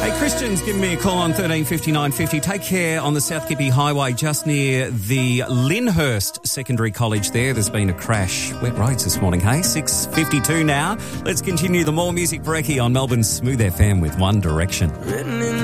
Hey, Christian's giving me a call on 135950. Take care on the South Gippy Highway just near the Lyndhurst Secondary College there. There's been a crash. Wet roads this morning, hey? 6:52 now. Let's continue the More Music Brekkie on Melbourne's Smooth FM with One Direction.